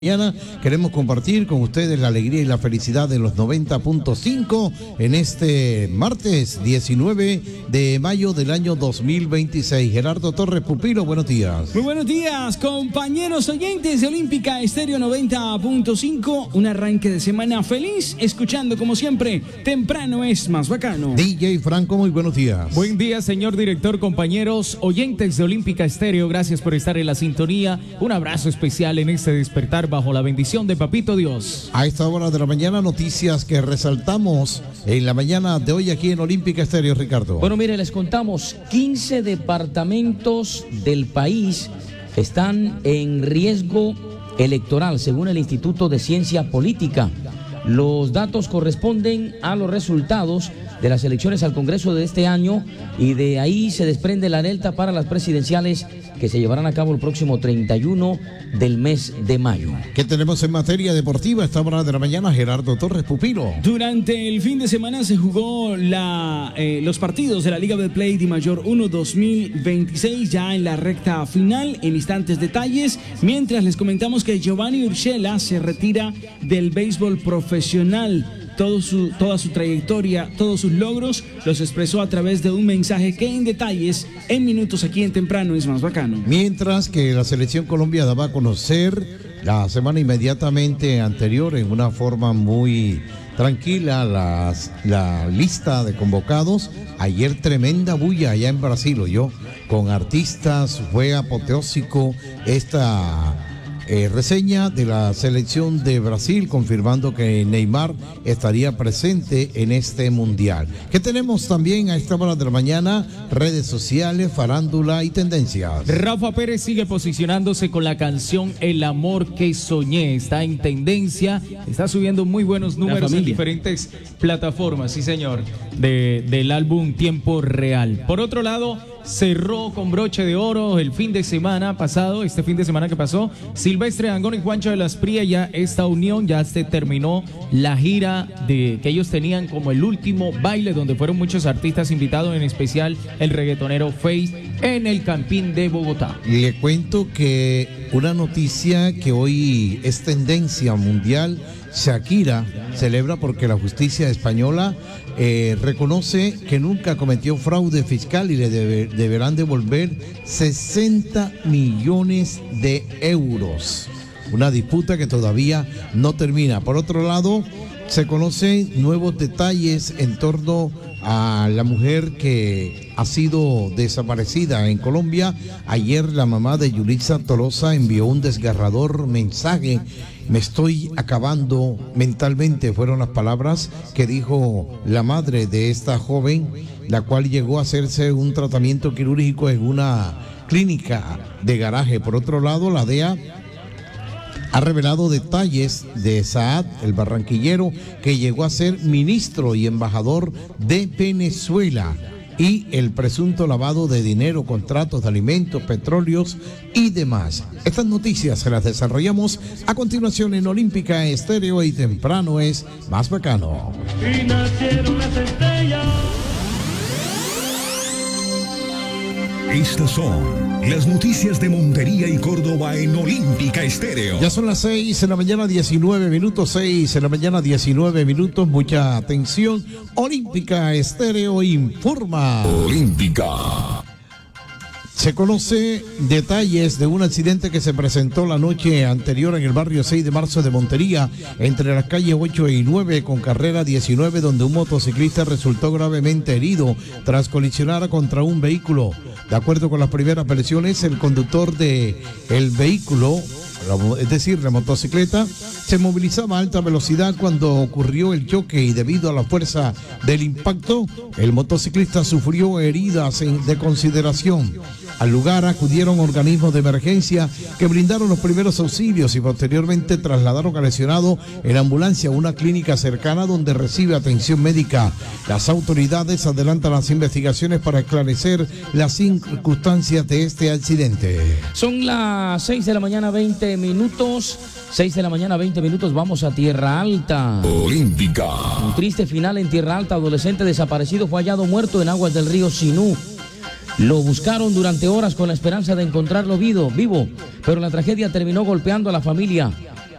Mañana queremos compartir con ustedes la alegría y la felicidad de los 90.5 en este martes 19 de mayo del año 2026. Gerardo Torres Pupilo, buenos días. Muy buenos días, compañeros oyentes de Olímpica Estéreo 90.5. Un arranque de semana feliz, escuchando como siempre, temprano es más bacano. DJ Franco, muy buenos días. Buen día, señor director, compañeros oyentes de Olímpica Estéreo. Gracias por estar en la sintonía. Un abrazo especial en este despertar bajo la bendición de Papito Dios. A esta hora de la mañana, noticias que resaltamos en la mañana de hoy aquí en Olímpica Estéreo, Ricardo. Bueno, mire, les contamos, 15 departamentos del país están en riesgo electoral, según el Instituto de Ciencia Política. Los datos corresponden a los resultados de las elecciones al Congreso de este año y de ahí se desprende la alerta para las presidenciales que se llevarán a cabo el próximo 31 del mes de mayo. ¿Qué tenemos en materia deportiva a esta hora de la mañana, Gerardo Torres Pupilo? Durante el fin de semana se jugó los partidos de la Liga Betplay Di Mayor 1 2026 ya en la recta final, en instantes detalles, mientras les comentamos que Giovanni Urshela se retira del béisbol profesional. Toda su trayectoria, todos sus logros los expresó a través de un mensaje que en detalles, en minutos aquí en Temprano es más bacano. Mientras que la selección Colombia daba a conocer la semana inmediatamente anterior en una forma muy tranquila la lista de convocados. Ayer tremenda bulla allá en Brasil, oyó, con artistas, fue apoteósico esta reseña de la selección de Brasil, confirmando que Neymar estaría presente en este mundial. ¿Qué tenemos también a esta hora de la mañana? Redes sociales, farándula y tendencias. Rafa Pérez sigue posicionándose con la canción El amor que soñé. Está en tendencia, está subiendo muy buenos números en diferentes plataformas, sí señor, del álbum Tiempo Real. Por otro lado, cerró con broche de oro el fin de semana pasado, este fin de semana que pasó, Silvestre Dangond y Juancho de la Espriella. Ya esta unión, ya se terminó la gira que ellos tenían como el último baile, donde fueron muchos artistas invitados, en especial el reggaetonero Face, en el Campín de Bogotá. Le cuento que una noticia que hoy es tendencia mundial: Shakira celebra porque la justicia española reconoce que nunca cometió fraude fiscal y le deberán devolver 60 millones de euros. Una disputa que todavía no termina. Por otro lado, se conocen nuevos detalles en torno a la mujer que ha sido desaparecida en Colombia. Ayer la mamá de Yulitza Tolosa envió un desgarrador mensaje: me estoy acabando mentalmente, fueron las palabras que dijo la madre de esta joven, la cual llegó a hacerse un tratamiento quirúrgico en una clínica de garaje. Por otro lado, la DEA ha revelado detalles de Saad, el barranquillero, que llegó a ser ministro y embajador de Venezuela, y el presunto lavado de dinero, contratos de alimentos, petróleos y demás. Estas noticias se las desarrollamos a continuación en Olímpica Estéreo y Temprano es más bacano. Y nacieron las estrellas. Estas son las noticias de Montería y Córdoba en Olímpica Estéreo. Ya son las 6 de la mañana, 19 minutos, 6 de la mañana, 19 minutos. Mucha atención. Olímpica Estéreo informa. Olímpica. Se conoce detalles de un accidente que se presentó la noche anterior en el barrio 6 de marzo de Montería, entre las calles 8 y 9 con carrera 19, donde un motociclista resultó gravemente herido tras colisionar contra un vehículo. De acuerdo con las primeras versiones, el conductor del vehículo, es decir, la motocicleta, se movilizaba a alta velocidad cuando ocurrió el choque y debido a la fuerza del impacto, el motociclista sufrió heridas de consideración. Al lugar acudieron organismos de emergencia que brindaron los primeros auxilios y posteriormente trasladaron al lesionado en ambulancia a una clínica cercana donde recibe atención médica. Las autoridades adelantan las investigaciones para esclarecer las circunstancias de este accidente. Son las 6 de la mañana, 20 minutos. 6 de la mañana, 20 minutos. Vamos a Tierra Alta. Olímpica. Un triste final en Tierra Alta. Adolescente desaparecido fue hallado muerto en aguas del río Sinú. Lo buscaron durante horas con la esperanza de encontrarlo vivo, pero la tragedia terminó golpeando a la familia.